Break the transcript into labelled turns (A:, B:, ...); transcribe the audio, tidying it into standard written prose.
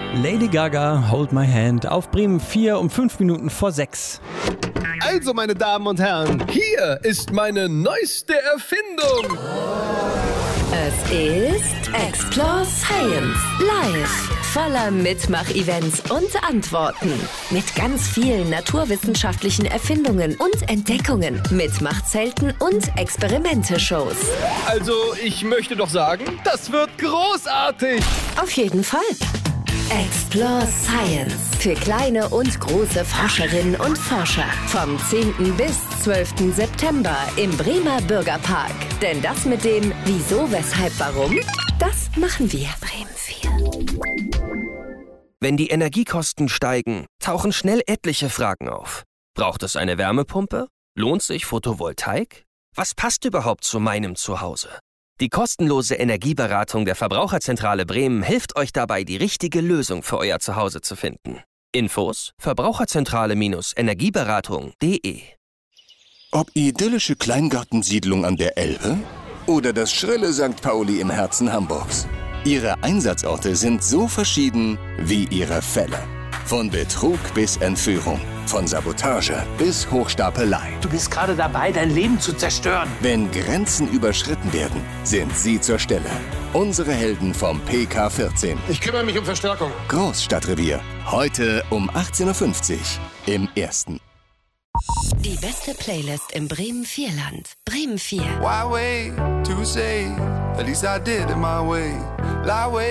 A: Lady Gaga, Hold My Hand auf Bremen 4 um 5 Minuten vor 6.
B: Also, meine Damen und Herren, hier ist meine neueste Erfindung.
C: Es ist Explore Science live. Voller Mitmach-Events und Antworten. Mit ganz vielen naturwissenschaftlichen Erfindungen und Entdeckungen. Mitmachzelten und Experimente-Shows.
B: Also, ich möchte doch sagen, das wird großartig.
C: Auf jeden Fall. Explore Science. Für kleine und große Forscherinnen und Forscher. Vom 10. bis 12. September im Bremer Bürgerpark. Denn das mit dem Wieso, Weshalb, Warum, das machen wir. Bremen 4.
D: Wenn die Energiekosten steigen, tauchen schnell etliche Fragen auf. Braucht es eine Wärmepumpe? Lohnt sich Photovoltaik? Was passt überhaupt zu meinem Zuhause? Die kostenlose Energieberatung der Verbraucherzentrale Bremen hilft euch dabei, die richtige Lösung für euer Zuhause zu finden. Infos: Verbraucherzentrale-energieberatung.de.
E: Ob idyllische Kleingartensiedlung an der Elbe oder das schrille St. Pauli im Herzen Hamburgs. Ihre Einsatzorte sind so verschieden wie ihre Fälle. Von Betrug bis Entführung, von Sabotage bis Hochstapelei.
F: Du bist gerade dabei, dein Leben zu zerstören.
E: Wenn Grenzen überschritten werden, sind sie zur Stelle. Unsere Helden vom PK14.
G: Ich kümmere mich um Verstärkung.
E: Großstadtrevier. Heute um 18:50 Uhr im Ersten.
C: Die beste Playlist im Bremen 4 Land. Bremen 4.
H: Why wait to say, at least I did it my way. Lie way